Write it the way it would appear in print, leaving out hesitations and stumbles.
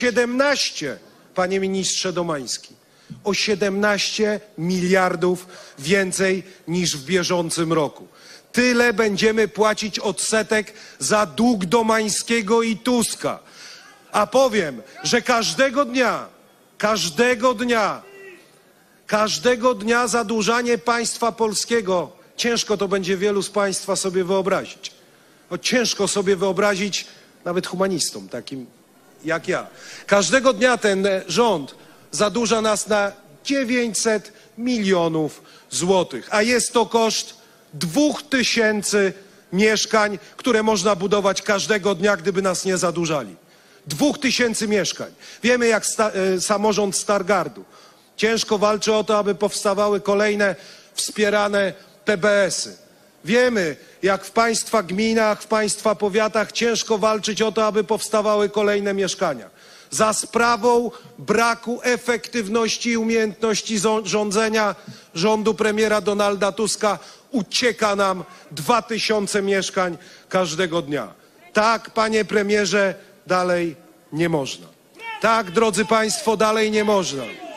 17, panie ministrze Domański, o 17 miliardów więcej niż w bieżącym roku. Tyle będziemy płacić odsetek za dług Domańskiego i Tuska. A powiem, że każdego dnia zadłużanie państwa polskiego, ciężko to będzie wielu z państwa sobie wyobrazić. Ciężko sobie wyobrazić nawet humanistom, takim jak ja. Każdego dnia ten rząd zadłuża nas na 900 milionów złotych, a jest to koszt 2000 mieszkań, które można budować każdego dnia, gdyby nas nie zadłużali. 2000 mieszkań. Wiemy, jak samorząd Stargardu ciężko walczy o to, aby powstawały kolejne wspierane TBS-y. Wiemy, jak w państwa gminach, w państwa powiatach ciężko walczyć o to, aby powstawały kolejne mieszkania. Za sprawą braku efektywności i umiejętności rządzenia rządu premiera Donalda Tuska ucieka nam 2000 mieszkań każdego dnia. Tak, panie premierze, dalej nie można. Tak, drodzy państwo, dalej nie można.